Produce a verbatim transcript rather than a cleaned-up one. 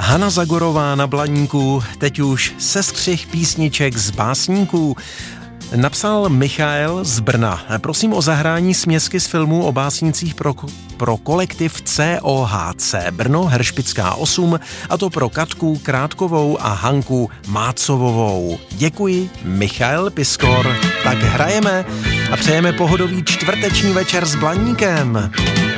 Hana Zagorová na Blaníku, teď už sestřih písniček z básníků. Napsal Michael z Brna. Prosím o zahrání směsky z filmů o básnicích pro, pro kolektiv C O H C Brno Heršpická osm, a to pro Katku Krátkovou a Hanku Mácovovou. Děkuji, Michael Piskor. Tak hrajeme a přejeme pohodový čtvrteční večer s Blaníkem.